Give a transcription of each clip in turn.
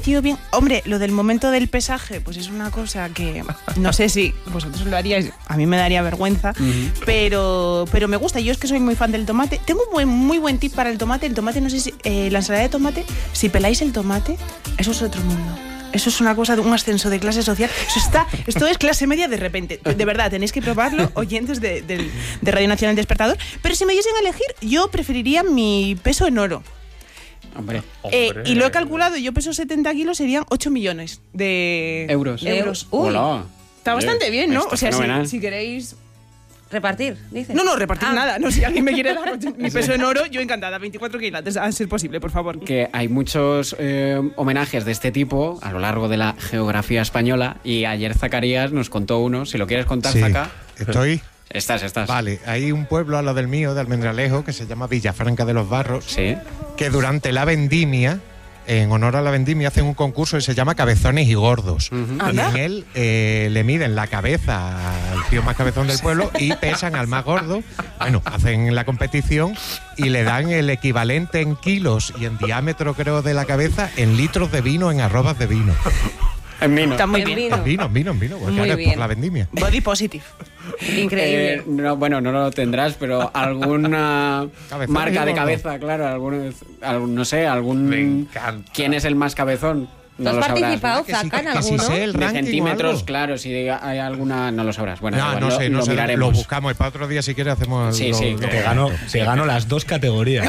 parecido bien. Hombre, lo del momento del pesaje, pues es una cosa que no sé si vosotros lo haríais, a mí me daría vergüenza, pero me gusta. Yo es que soy muy fan del tomate. Tengo un muy buen tip para el tomate. El tomate, no sé si la ensalada de tomate, si peláis el tomate, eso es otro mundo. Eso es una cosa de un ascenso de clase social. Esto es clase media de repente. De verdad, tenéis que probarlo, oyentes de Radio Nacional Despertador. Pero si me diesen a elegir, yo preferiría mi peso en oro. Hombre. Y lo he calculado, yo peso 70 kilos, serían 8 millones de euros. Uy, Hola. está bastante bien, ¿no? Está O sea, fenomenal. si queréis... Repartir, dices. No, repartir nada. No, si alguien me quiere dar mi peso en oro, yo encantada. 24 quilates, a ser posible, por favor. Que hay muchos homenajes de este tipo a lo largo de la geografía española y ayer Zacarías nos contó uno. Si lo quieres contar, Sí, Zaca. estoy. Estás. Vale, hay un pueblo a lo del mío, de Almendralejo, que se llama Villafranca de los Barros, Sí. que durante la vendimia, en honor a la vendimia, hacen un concurso que se llama Cabezones y Gordos. Y en él le miden la cabeza al tío más cabezón del pueblo y pesan al más gordo. Bueno, hacen la competición y le dan el equivalente en kilos y en diámetro, creo, de la cabeza en litros de vino, en arrobas de vino. En vino. Está muy En bien. vino. En vino, porque Muy ahora es bien. por la vendimia. Body positive. Increíble. No, bueno, no lo tendrás, pero alguna Cabezón marca y de gordo. cabeza, claro, no sé, algún... Me encanta. ¿Quién es el más cabezón? No ¿Tú lo has sabrás. participado, Que sí, Zaca, en que sí alguno? sé el De ranking o centímetros, algo. claro, si hay alguna, no lo sabrás. Bueno, igual No sé, lo lo miraremos. buscamos. Y para otro día, si quieres, hacemos Sí, sí, lo- Te gano las dos categorías.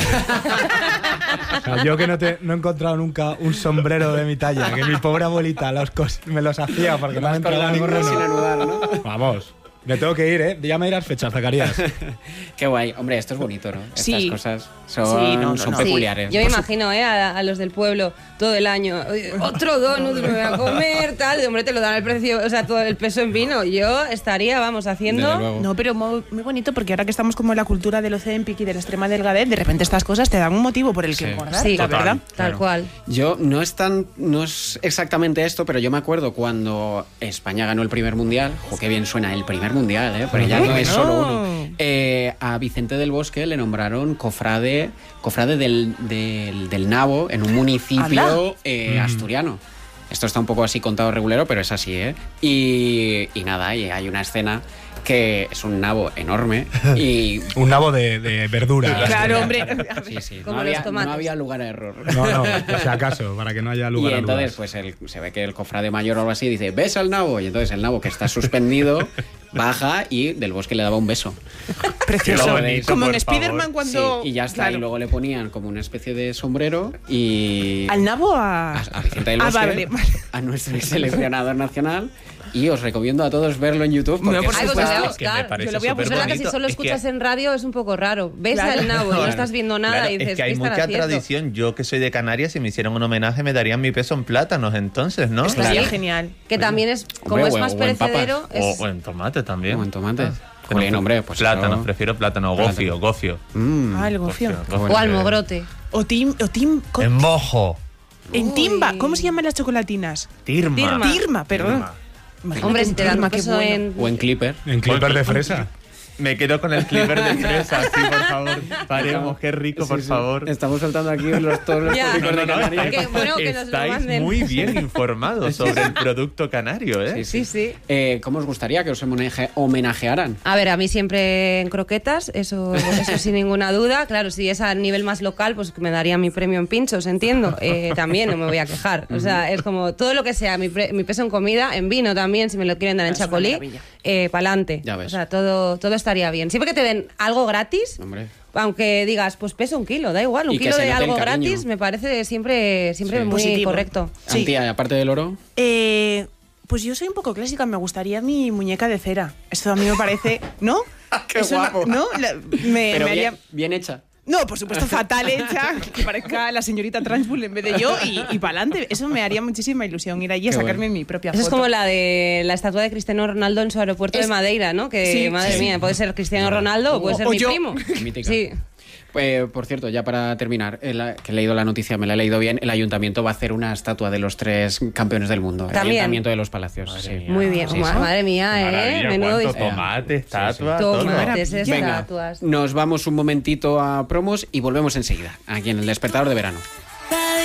O sea, yo que no he encontrado nunca un sombrero de mi talla, que mi pobre abuelita me los hacía porque no me Con entraba la gorra sin ninguno. anudar, ¿no? Vamos, me tengo que ir, ¿eh? Ya me dirás fechas, Zacarías. Qué guay. Hombre, esto es bonito, ¿no? Estas Sí. cosas son, Sí, no. son Sí, peculiares. yo me imagino a los del pueblo todo el año. "Oye, otro donut me voy a comer, tal. De hombre, te lo dan el precio, o sea, todo el peso en vino. Yo estaría, vamos, Desde haciendo. luego. No, pero muy bonito, porque ahora que estamos como en la cultura del Ozempic y de la extrema delgadez, de repente estas cosas te dan un motivo por el que Sí. engordar, Sí, la verdad. Tal cual. Yo no es exactamente esto, pero yo me acuerdo cuando España ganó el primer mundial. Jo, qué bien suena el primer mundial, ¿eh? Pero ya no es solo uno. A Vicente del Bosque le nombraron cofrade del Nabo en un municipio asturiano. Esto está un poco así contado regulero, pero es así, ¿eh? Y nada, y hay una escena que es un nabo enorme y... Un nabo de verdura. Claro, hombre. Sí, Como no los había, tomates. no había lugar a error. No, por si acaso, para que no haya Y lugar a entonces, dudas. pues se ve que el cofrade mayor o algo así dice, ¿ves al nabo? Y entonces el nabo, que está suspendido, baja y Del Bosque le daba un beso. Precioso. Qué bonito, Como en por favor. Spider-Man cuando... Sí, y ya está. Claro. Y luego le ponían como una especie de sombrero y... ¿Al nabo a Vicente del Bosque, vale. a nuestro seleccionador nacional. Y os recomiendo a todos verlo en YouTube porque No, por es Ay, pues supuesto. voy a Es que me buscar. parece Yo lo voy a Es súper verdad que bonito. si solo Es que- escuchas en radio es un poco raro. Ves Claro. al nabo y no Claro. estás viendo nada Claro, y dices, es que hay ¿qué estará mucha haciendo? tradición. Yo que soy de Canarias, si me hicieran un homenaje me darían mi peso en plátanos entonces, ¿no? Estaría Sí. genial. Que también es, como Hombre, es más o en papas. perecedero, es... O en tomate también. O en tomate. Ah. Jolín, hombre, pues plátanos, eso- prefiero plátano. O gofio, gofio. Ah, el gofio. Gofio. O almogrote. O Tim... En mojo. En Uy. Timba. ¿Cómo se llaman las chocolatinas? Tirma. Tirma, perdón. Imagínate Hombre, si un te dan Tirma, un qué peso bueno. en... O en Clipper. En clippers de fresa. Me quedo con el clipper de fresa, sí, por favor. Paremos, qué rico, por favor. Estamos soltando aquí todos los Ya. tópicos de Canarias. Que, bueno, que nos lo Estáis manden. muy bien informados sobre el producto canario, ¿eh? Sí, sí. ¿Cómo os gustaría que os homenajearan? A ver, a mí siempre en croquetas, eso sin ninguna duda. Claro, si es a nivel más local, pues me daría mi premio en pinchos, entiendo. También no me voy a quejar. O sea, es como todo lo que sea, mi peso en comida, en vino también, si me lo quieren dar en Es una chacolí, maravilla. pa'lante. Ya ves. O sea, todo estaría bien. Siempre que te den algo gratis, Hombre. aunque digas, pues peso un kilo, da igual, un Y que kilo se de note el algo cariño. gratis me parece siempre muy Positivo. correcto. Sí. Antía, aparte del oro, Pues yo soy un poco clásica, me gustaría mi muñeca de cera. Esto a mí me parece, ¿no? ¡Qué Eso guapo! ¿No? Me pero haría... bien hecha. No, por supuesto, fatal hecha, que parezca la señorita Transbull en vez de yo y para adelante. Eso me haría muchísima ilusión, ir allí a Qué sacarme bueno. mi propia Eso foto. es como la de la estatua de Cristiano Ronaldo en su aeropuerto de Madeira, ¿no? Que, Sí, madre sí. mía, puede ser Cristiano Ronaldo o puede ser O mi yo. primo. Mítica. Sí. Por cierto, ya para terminar, que he leído la noticia, me la he leído bien, el ayuntamiento va a hacer una estatua de los 3 campeones del mundo. El También. ayuntamiento de los palacios. Sí. Muy bien. Sí, sí. Madre mía, Maravilla, Menudo cuánto disco. tomate, estatua, Tomates, todo. Venga, estatuas. nos vamos un momentito a promos y volvemos enseguida, aquí en el Despertador de Verano.